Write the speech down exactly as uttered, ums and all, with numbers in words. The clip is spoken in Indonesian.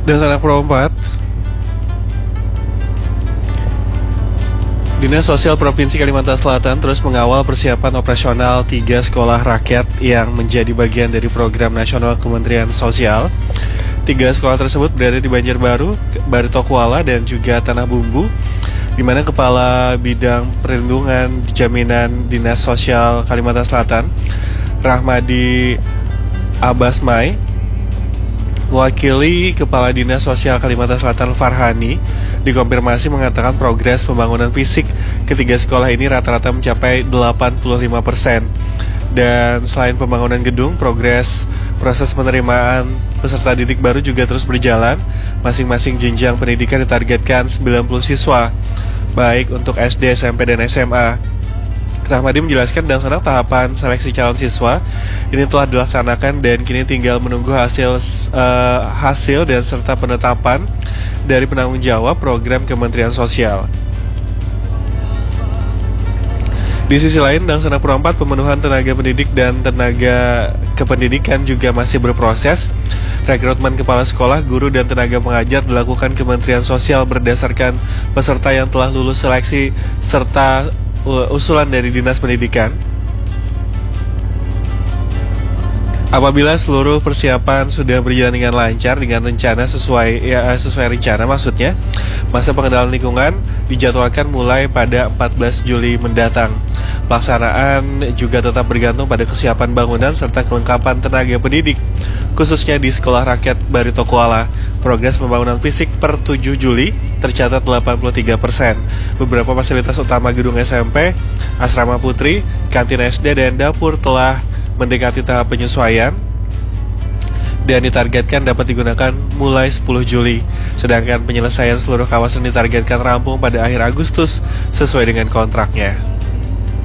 Dan anak Pro empat, Dinas Sosial Provinsi Kalimantan Selatan terus mengawal persiapan operasional tiga sekolah rakyat yang menjadi bagian dari program nasional Kementerian Sosial. Tiga sekolah tersebut berada di Banjarbaru, Baritokuala, dan juga Tanah Bumbu, di mana Kepala Bidang Perlindungan Jaminan Dinas Sosial Kalimantan Selatan, Rahmadi Abbasmai, mewakili Kepala Dinas Sosial Kalimantan Selatan Farhani, dikonfirmasi mengatakan progres pembangunan fisik ketiga sekolah ini rata-rata mencapai delapan puluh lima persen. Dan selain pembangunan gedung, progres proses penerimaan peserta didik baru juga terus berjalan. Masing-masing jenjang pendidikan ditargetkan sembilan puluh siswa, baik untuk S D, S M P, dan S M A. Rahmadi menjelaskan dalam sana tahapan seleksi calon siswa ini telah dilaksanakan dan kini tinggal menunggu hasil uh, hasil dan serta penetapan dari penanggung jawab program Kementerian Sosial. Di sisi lain, Dangsana Pro empat, pemenuhan tenaga pendidik dan tenaga kependidikan juga masih berproses. Rekrutmen kepala sekolah, guru, dan tenaga pengajar dilakukan Kementerian Sosial berdasarkan peserta yang telah lulus seleksi serta usulan dari Dinas Pendidikan. Apabila seluruh persiapan sudah berjalan dengan lancar dengan rencana sesuai ya, sesuai rencana maksudnya, masa pengenalan lingkungan dijadwalkan mulai pada empat belas Juli mendatang. Pelaksanaan juga tetap bergantung pada kesiapan bangunan serta kelengkapan tenaga pendidik, khususnya di Sekolah Rakyat Baritokuala. Progres pembangunan fisik per tujuh Juli tercatat delapan puluh tiga persen. Beberapa fasilitas utama gedung S M P, asrama putri, kantin S D, dan dapur telah mendekati tahap penyesuaian dan ditargetkan dapat digunakan mulai sepuluh Juli. Sedangkan penyelesaian seluruh kawasan ditargetkan rampung pada akhir Agustus sesuai dengan kontraknya.